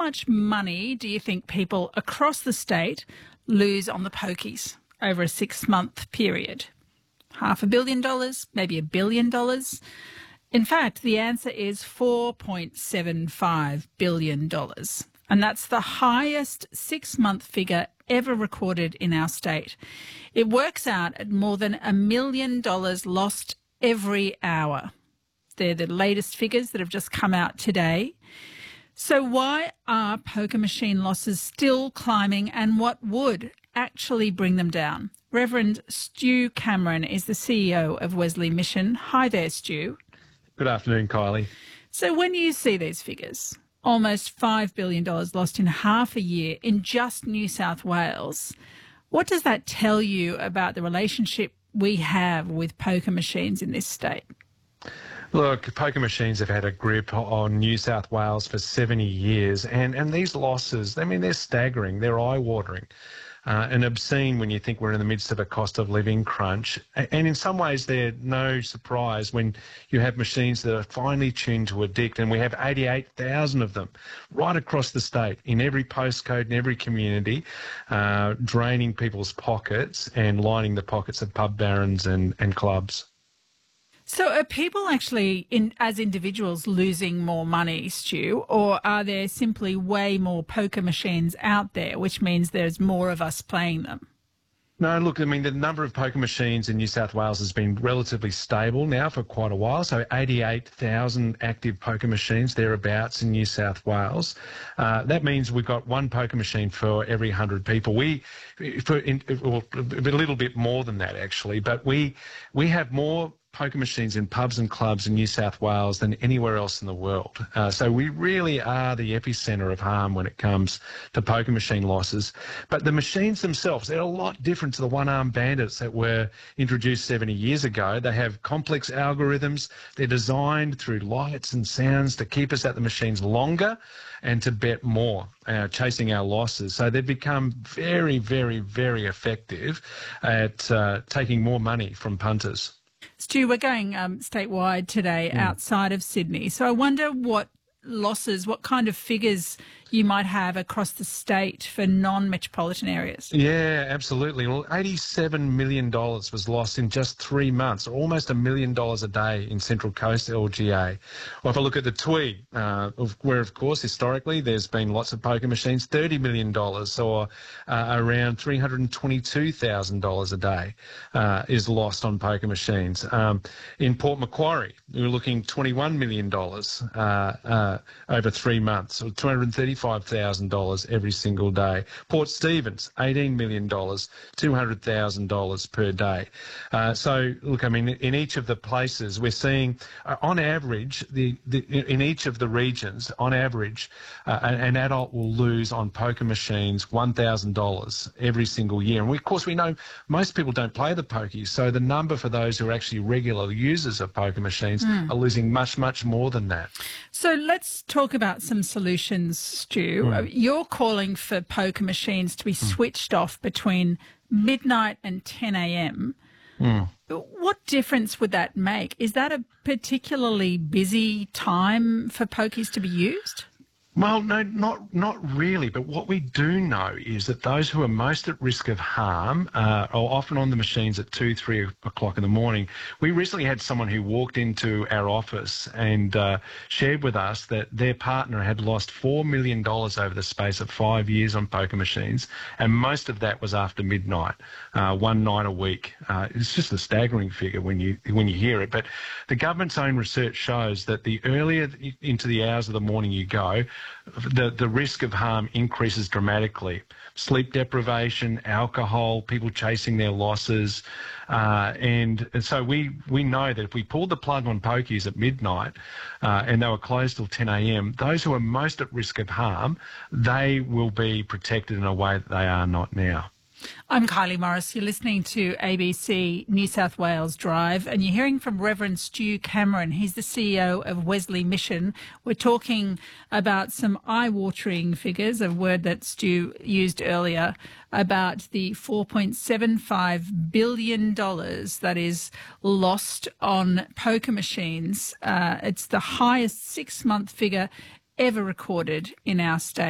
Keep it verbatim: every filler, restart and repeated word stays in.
much money do you think people across the state lose on the pokies over a six-month period? Half a billion dollars, maybe a billion dollars? In fact, the answer is four point seven five billion dollars. And that's the highest six-month figure ever recorded in our state. It works out at more than a million dollars lost every hour. They're the latest figures that have just come out today. So why are poker machine losses still climbing, and what would actually bring them down? Reverend Stu Cameron is the C E O of Wesley Mission. Hi there, Stu. Good afternoon, Kylie. So when you see these figures, almost five billion dollars lost in half a year in just New South Wales, what does that tell you about the relationship we have with poker machines in this state? Look, poker machines have had a grip on New South Wales for seventy years, and, and these losses, I mean, they're staggering, they're eye-watering. Uh, and obscene when you think we're in the midst of a cost of living crunch. And in some ways, they're no surprise when you have machines that are finely tuned to addict, and we have eighty-eight thousand of them right across the state, in every postcode, in every community, uh, draining people's pockets and lining the pockets of pub barons and, and clubs. So are people actually, in, as individuals, losing more money, Stu, or are there simply way more poker machines out there, which means there's more of us playing them? No, look, I mean, the number of poker machines in New South Wales has been relatively stable now for quite a while. So eighty-eight thousand active poker machines, thereabouts, in New South Wales. Uh, that means we've got one poker machine for every one hundred people. We, for in, well, a little bit more than that, actually, but we we have more poker machines in pubs and clubs in New South Wales than anywhere else in the world. Uh, so we really are the epicentre of harm when it comes to poker machine losses. But the machines themselves, they're a lot different to the one-armed bandits that were introduced seventy years ago. They have complex algorithms. They're designed through lights and sounds to keep us at the machines longer and to bet more, uh, chasing our losses. So they've become very, very, very effective at uh, taking more money from punters. Stu, we're going um, statewide today, mm. outside of Sydney. So I wonder what losses, what kind of figures you might have across the state for non-metropolitan areas. Yeah, absolutely. Well, eighty-seven million dollars was lost in just three months, almost a million dollars a day in Central Coast L G A. Well, if I look at the Tweed, uh, where, of course, historically there's been lots of poker machines, thirty million dollars, or uh, around three hundred twenty-two thousand dollars a day uh, is lost on poker machines. Um, in Port Macquarie, we're looking twenty-one million dollars uh, uh, over three months, or two hundred thirty-five thousand dollars every single day. Port Stephens, eighteen million dollars, two hundred thousand dollars per day. Uh, so, look, I mean, in each of the places, we're seeing, uh, on average, the, the in each of the regions, on average, uh, an, an adult will lose on poker machines one thousand dollars every single year. And we, of course, we know most people don't play the pokies, so the number for those who are actually regular users of poker machines mm. are losing much, much more than that. So let's talk about some solutions, Stu. Mm. You're calling for poker machines to be mm. switched off between midnight and ten a.m. Mm. What difference would that make? Is that a particularly busy time for pokies to be used? Well, no, not not really. But what we do know is that those who are most at risk of harm uh, are often on the machines at two, three o'clock in the morning. We recently had someone who walked into our office and uh, shared with us that their partner had lost four million dollars over the space of five years on poker machines, and most of that was after midnight, uh, one night a week. Uh, it's just a staggering figure when you when you hear it. But the government's own research shows that the earlier into the hours of the morning you go, The, the risk of harm increases dramatically. Sleep deprivation, alcohol, people chasing their losses. Uh, and, and so we, we know that if we pulled the plug on pokies at midnight uh, and they were closed till ten a.m, those who are most at risk of harm, they will be protected in a way that they are not now. I'm Kylie Morris. You're listening to A B C New South Wales Drive, and you're hearing from Reverend Stu Cameron. He's the C E O of Wesley Mission. We're talking about some eye-watering figures, a word that Stu used earlier, about the four point seven five billion dollars that is lost on poker machines. Uh, it's the highest six-month figure ever recorded in our state.